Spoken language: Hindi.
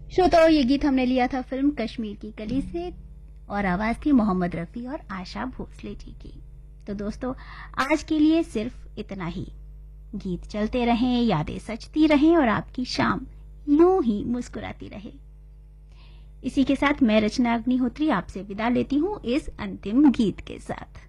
श्रोताओ, ये गीत हमने लिया था फिल्म कश्मीर की कली से और आवाज थी मोहम्मद रफी और आशा भोसले जी की। तो दोस्तों, आज के लिए सिर्फ इतना ही। गीत चलते रहें, यादें सजती रहें और आपकी शाम यूं ही मुस्कुराती रहे। इसी के साथ मैं रचना अग्निहोत्री आपसे विदा लेती हूं इस अंतिम गीत के साथ।